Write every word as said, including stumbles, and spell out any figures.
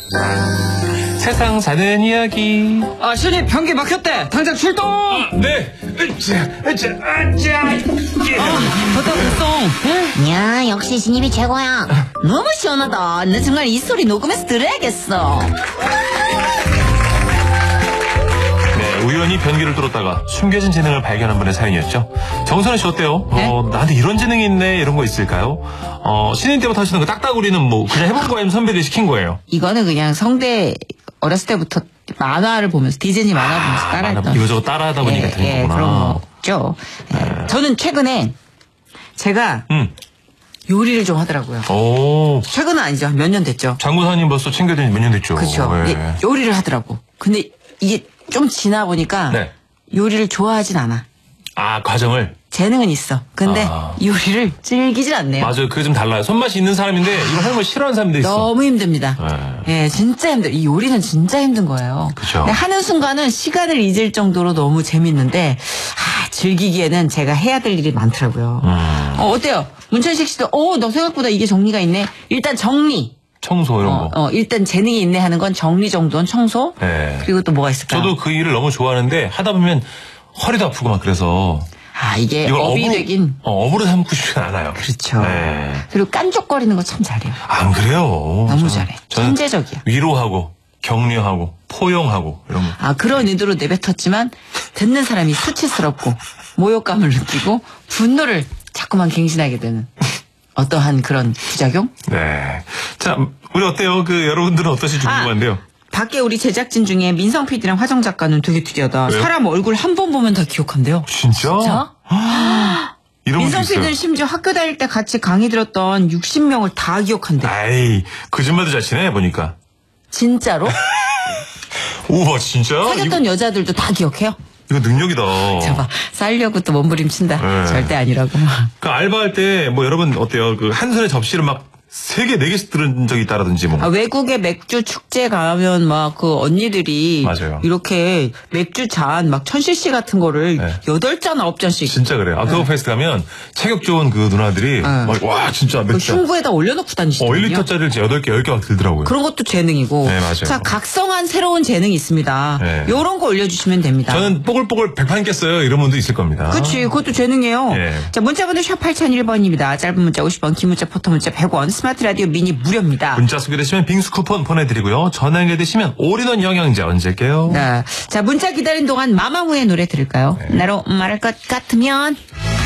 세상 사는 이야기. 아, 신입 변기 막혔대. 당장 출동. 아, 네. 으쌰, 으쌰, 으쌰. 아, 됐다 됐어. 야, 역시 신입이 최고야. 너무 시원하다. 나 정말 이 소리 녹음해서 들어야겠어. 네, 우연히 변기를 뚫었다가 숨겨진 재능을 발견한 분의 사연이었죠. 정선우 씨 어때요? 네? 어, 나한테 이런 재능이 있네 이런 거 있을까요? 어, 신인 때부터 하시는 그 딱따구리는 뭐 그냥 해본 거예요? 아니면 선배들이 시킨 거예요? 이거는 그냥 성대 어렸을 때부터 만화를 보면서 디즈니 만화 보면서 아, 따라했던. 이거저거 따라하다 보니까 예, 되는 예, 거구나. 그런 거죠. 예. 저는 최근에 제가 음. 요리를 좀 하더라고요. 오. 최근은 아니죠. 몇 년 됐죠. 장구사님 벌써 챙겨드린 지 몇 년 됐죠. 그렇죠. 예. 예, 요리를 하더라고. 근데 이게 좀 지나 보니까 네. 요리를 좋아하진 않아. 아, 과정을. 재능은 있어. 근데 아. 요리를 즐기진 않네요. 맞아요. 그게 좀 달라요. 손맛이 있는 사람인데 이걸 하는 걸 싫어하는 사람도 있어. 너무 힘듭니다. 네. 예, 진짜 힘들. 이 요리는 진짜 힘든 거예요. 그쵸. 근데 하는 순간은 시간을 잊을 정도로 너무 재밌는데 아, 즐기기에는 제가 해야 될 일이 많더라고요. 음. 어, 어때요? 문천식 씨도 어, 너 생각보다 이게 정리가 있네. 일단 정리. 청소 이런 어, 거. 어, 일단 재능이 있네 하는 건 정리 정도는 청소. 네. 그리고 또 뭐가 있을까요? 저도 그 일을 너무 좋아하는데 하다 보면 허리도 아프고 막 그래서 아, 이게 이걸 업이 업으로, 되긴. 어, 업으로 삼고 싶진 않아요. 그렇죠. 네. 그리고 깐족거리는 거 참 잘해요. 안 그래요. 너무 저는- 잘해. 저는 천재적이야. 위로하고 격려하고 포용하고 이런 거. 아, 그런 의도로 내뱉었지만 듣는 사람이 수치스럽고 모욕감을 느끼고 분노를 자꾸만 갱신하게 되는 어떠한 그런 부작용? 네. 자, 우리 어때요? 그 여러분들은 어떠실지 아. 궁금한데요. 밖에 우리 제작진 중에 민성 피디랑 화정 작가는 되게 특이하다. 왜요? 사람 얼굴 한 번 보면 다 기억한대요. 진짜? 진짜? 이런 민성 분도 있어요. 피디는 심지어 학교 다닐 때 같이 강의 들었던 육십 명을 다 기억한대. 아이, 거짓말도 잘 치네 보니까. 진짜로? 우와, 진짜? 이거, 사귀었던 여자들도 다 기억해요? 이거 능력이다. 저봐, 싸려고 또 몸부림친다. 네. 절대 아니라고. 그 알바할 때 뭐 여러분 어때요? 그 한 손에 접시를 막 세 개, 네 개씩 들은 적이 있다라든지 뭐. 아, 외국에 맥주 축제 가면 막 그 언니들이 맞아요. 이렇게 맥주 잔 막 천 씨씨 같은 거를 네. 여덟 잔 아홉 잔씩 진짜 그래요. 네. 아크어 페스트 가면 체격 좋은 그 누나들이 막, 와, 진짜 그 맥주. 흉부에다 올려놓고 어, 다니시거든요. 일 리터짜리를 여덟 개, 열 개 막 들더라고요. 그런 것도 재능이고. 네, 맞아요. 자, 각성한 새로운 재능이 있습니다. 네. 요런 거 올려주시면 됩니다. 저는 뽀글뽀글 백판 깼어요. 이런 분도 있을 겁니다. 그치, 그것도 재능이에요. 예. 자, 문자번호 샵 팔공공일 번입니다. 짧은 문자 오십 원, 긴 문자, 포토 문자 백 원, 스마트 라디오 미니 무료입니다. 문자 소개되시면 빙수 쿠폰 보내드리고요. 전화 연결되시면 올인원 영양제 얹을게요. 네. 자, 문자 기다린 동안 마마무의 노래 들을까요? 나로 말할 것 같으면.